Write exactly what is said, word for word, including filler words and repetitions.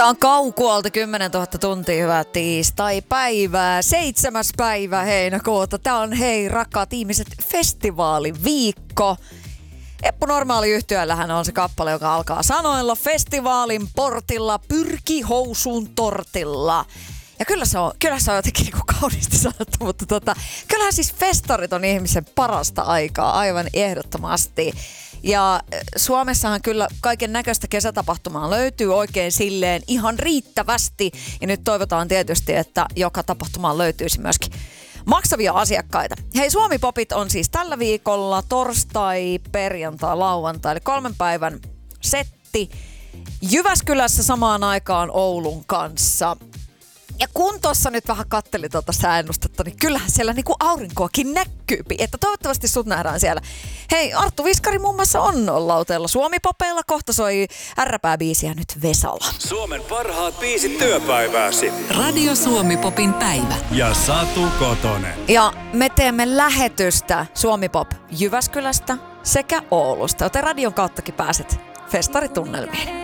Tää on Kaukualta kymmenentuhatta tuntia, hyvää tiistai-päivää, seitsemäs päivä heinäkuuta. Tää on, hei rakkaat ihmiset, festivaaliviikko. Eppu Normaali-yhtyöllähän on se kappale, joka alkaa sanoilla festivaalin portilla, pyrki housuun tortilla. Ja kyllä se on, kyllä se on jotenkin niin kuin kauniisti sanottu, mutta tota, kyllähän siis festarit on ihmisen parasta aikaa aivan ehdottomasti. Ja Suomessahan kyllä kaiken näköistä kesätapahtumaa löytyy oikein silleen ihan riittävästi. Ja nyt toivotaan tietysti, että joka tapahtumaan löytyisi myöskin maksavia asiakkaita. Hei, Suomi Popit on siis tällä viikolla torstai, perjantai, lauantai, eli kolmen päivän setti Jyväskylässä samaan aikaan Oulun kanssa. Ja kun tuossa nyt vähän katteli tuota säännustetta, niin kyllähän siellä niinku aurinkoakin näkyy, että toivottavasti sut nähdään siellä. Hei, Arttu Viskari muun muassa on lauteella Suomi-popeilla, kohta soi ärräpää-biisiä nyt Vesala. Suomen parhaat biisit työpäivääsi. Radio Suomi-popin päivä. Ja Satu Kotonen. Ja me teemme lähetystä Suomi-pop Jyväskylästä sekä Oulusta, joten radion kauttakin pääset festaritunnelmiin.